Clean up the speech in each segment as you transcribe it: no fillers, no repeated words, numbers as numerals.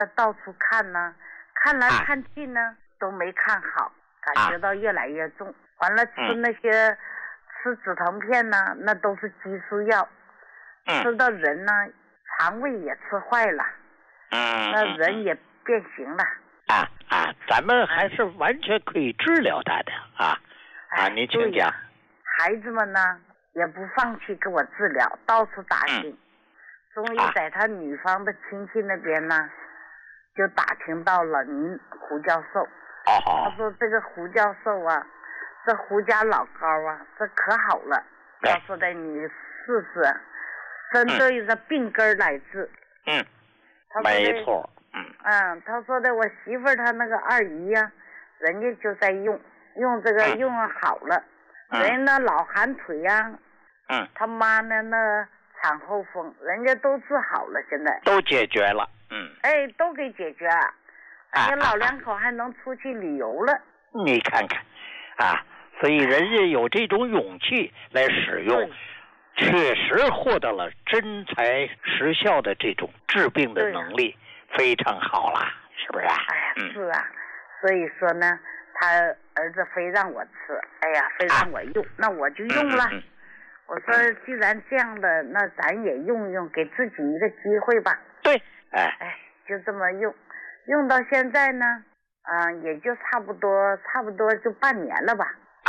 到处看呢，看来看去呢都没看好，感觉到越来越重。完了吃那些吃止疼片呢，那都是激素药，吃到人呢肠胃也吃坏了，那人也变形了。 咱们还是完全可以治疗他的您请讲。 孩子们呢也不放弃给我治疗，到处打听，终于在他女方的亲戚那边呢，就打听到了您胡教授。他说这个胡教授啊，这胡家老高啊，这可好了，教授的你试试，针对着病根来治。 没错。 他说的我媳妇儿她那个二姨呀，人家就在用这个用好了，人家那老寒腿呀，他妈呢那产后风，人家都治好了，现在都解决了。 都给解决了，人家老两口还能出去旅游了。 你看看所以人家有这种勇气来使用，确实获得了真材实效的这种治病的能力，非常好啦，是不是是啊，所以说呢，他儿子非让我吃，非让我用，那我就用了。我说既然这样的，那咱也用用，给自己一个机会吧。 对， 就这么用到现在呢，也就差不多就半年了吧。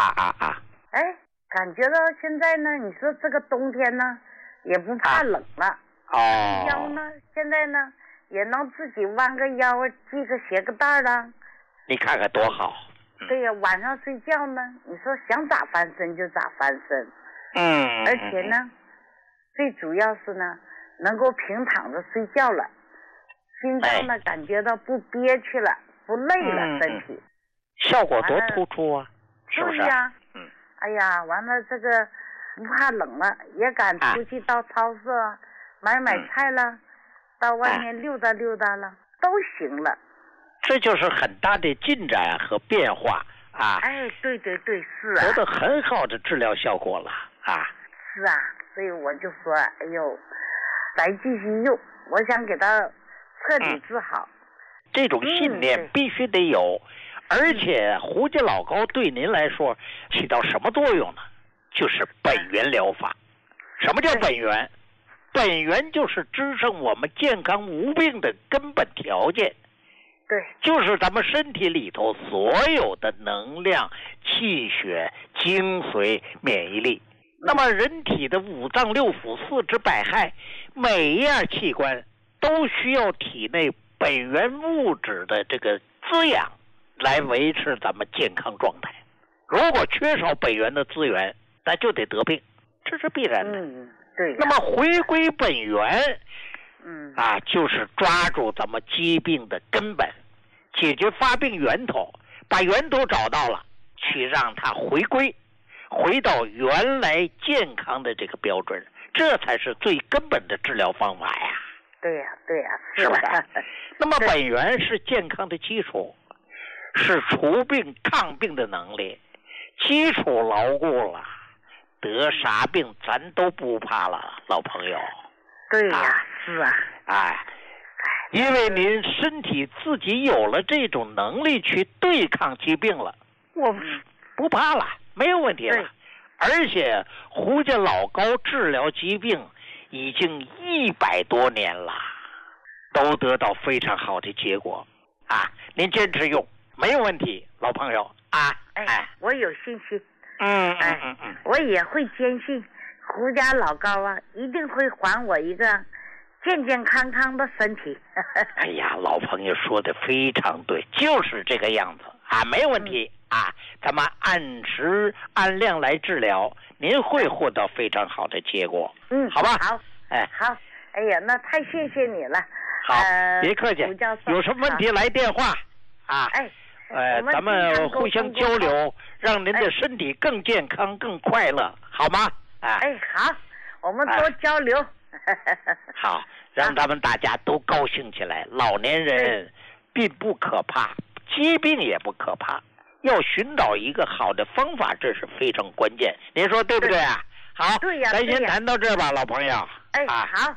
感觉到现在呢，你说这个冬天呢，也不怕冷了。腰呢，现在呢也能自己弯个腰，系个鞋个带了。 你看看多好。 对呀，晚上睡觉呢，你说想咋翻身就咋翻身。而且呢，最主要是呢，能够平躺着睡觉了，心脏呢感觉到不憋屈了，不累了，身体效果多突出啊，是不是？ 对呀。完了这个不怕冷了，也敢出去到超市买菜了，到外面溜达溜达了，都行了。 这就是很大的进展和变化对，是得到很好的治疗效果了是所以我就说咱继续用，我想给他彻底治好。 这种信念必须得有。而且胡家老高对您来说起到什么作用呢？就是本源疗法。什么叫本源？本源就是支撑我们健康无病的根本条件。就是咱们身体里头所有的能量、气血、精髓、免疫力。那么人体的五脏六腑、四肢百骸，每一样器官都需要体内本源物质的这个滋养来维持咱们健康状态。如果缺少本源的资源，那就得得病，这是必然的。 对。 那么回归本源，就是抓住咱们疾病的根本，解决发病源头，把源头找到了，去让它回到原来健康的这个标准，这才是最根本的治疗方法呀。 对呀， 是不是？那么本源是健康的基础，是除病抗病的能力，基础牢固了，得啥病咱都不怕了，老朋友。 对呀，是因为您身体自己有了这种能力去对抗疾病了，我不怕了，没有问题了。而且胡家老高治疗疾病已经100多年了，都得到非常好的结果您坚持用没有问题，老朋友我有信心。我也会坚信胡家老高一定会还我一个健健康康的身体。 老朋友说的非常对，就是这个样子没有问题咱们按时按量来治疗，您会获得非常好的结果。好吧。 好。好。那太谢谢你了。 好，别客气。有什么问题来电话咱们互相交流，让您的身体更健康、更快乐，好吗？ 好，我们多交流。 好，让咱们大家都高兴起来。老年人并不可怕，疾病也不可怕，要寻找一个好的方法，这是非常关键。您说对不对好， 对呀。 咱先谈到这吧，老朋友。 好，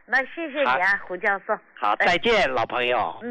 那谢谢你啊，胡教授。 好，再见，老朋友。